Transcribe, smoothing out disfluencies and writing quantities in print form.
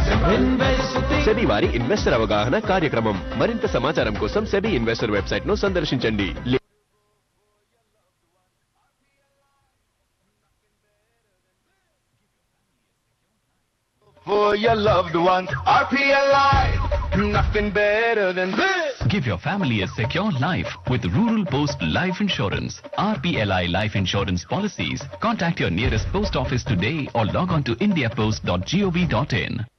SEBI వారి investor అవగాహన కార్యక్రమం. మరింత సమాచారం కోసం సెబీ ఇన్వెస్టర్ వెబ్సైట్ ను సందర్శించండి. For your loved ones, RPLI, nothing better than this. Give your family a secure life with Rural Post Life Insurance. RPLI Life Insurance Policies. Contact your nearest post office today or log on to indiapost.gov.in.